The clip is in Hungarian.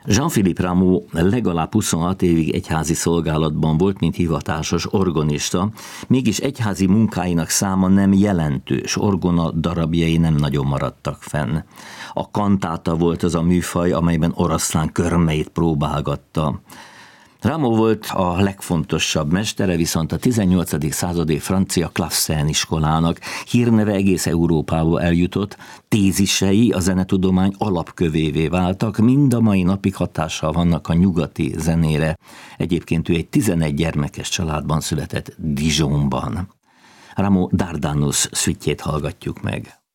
Jean-Philippe Rameau legalább 26 évig egyházi szolgálatban volt, mint hivatásos organista, mégis egyházi munkáinak száma nem jelentős, orgona darabjai nem nagyon maradtak fenn. A kantáta volt az a műfaj, amelyben oroszlán körmeit próbálgatta. Rameau volt a legfontosabb mestere, viszont a 18. századi francia Clavecin iskolának hírneve egész Európába eljutott, tézisei a zenetudomány alapkövévé váltak, mind a mai napig hatással vannak a nyugati zenére. Egyébként ő egy 11 gyermekes családban született Dijonban. Rameau Dardanus szüttyét hallgatjuk meg.